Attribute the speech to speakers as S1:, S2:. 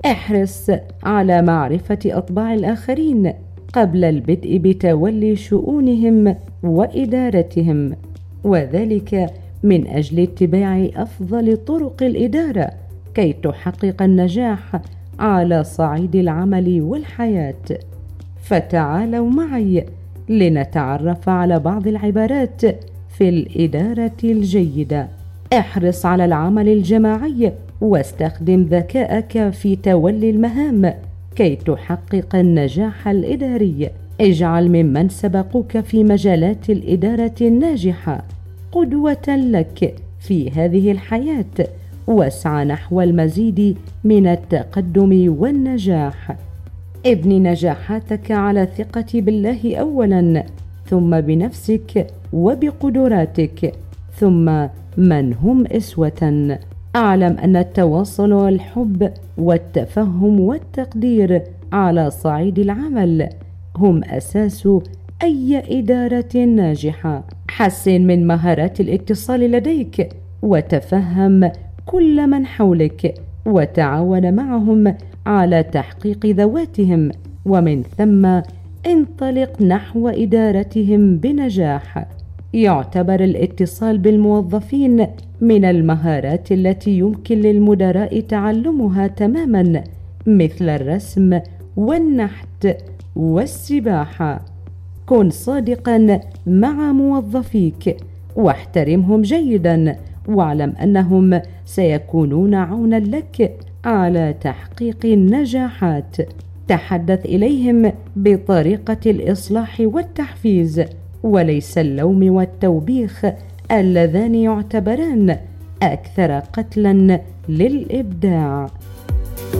S1: احرص على معرفة أطباع الآخرين قبل البدء بتولي شؤونهم وإدارتهم، وذلك من أجل اتباع أفضل طرق الإدارة كي تحقق النجاح على صعيد العمل والحياة. فتعالوا معي لنتعرف على بعض العبارات في الإدارة الجيدة. احرص على العمل الجماعي واستخدم ذكائك في تولي المهام كي تحقق النجاح الإداري. اجعل ممن سبقوك في مجالات الإدارة الناجحة قدوة لك في هذه الحياة، واسعى نحو المزيد من التقدم والنجاح. ابني نجاحاتك على ثقة بالله أولا، ثم بنفسك وبقدراتك، ثم من هم أسوة. أعلم أن التواصل والحب والتفهم والتقدير على صعيد العمل هم أساس أي إدارة ناجحة. حسن من مهارات الاتصال لديك وتفهم كل من حولك، وتعاون معهم على تحقيق ذواتهم، ومن ثم انطلق نحو إدارتهم بنجاح. يعتبر الاتصال بالموظفين من المهارات التي يمكن للمدراء تعلمها تماما، مثل الرسم والنحت والسباحة. كن صادقا مع موظفيك واحترمهم جيدا، واعلم أنهم سيكونون عونا لك على تحقيق النجاحات. تحدث إليهم بطريقة الإصلاح والتحفيز، وليس اللوم والتوبيخ اللذان يعتبران أكثر قتلا للإبداع.